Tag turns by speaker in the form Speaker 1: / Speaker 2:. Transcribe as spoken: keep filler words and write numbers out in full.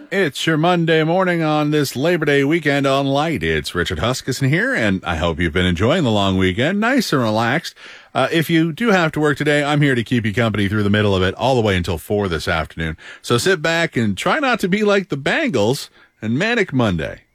Speaker 1: It's your Monday morning on this Labor Day weekend on Light. It's Richard Huskisson here, and I hope you've been enjoying the long weekend, nice and relaxed. Uh, if you do have to work today, I'm here to keep you company through the middle of it, all the way until four this afternoon. So sit back and try not to be like the Bengals and Manic Monday.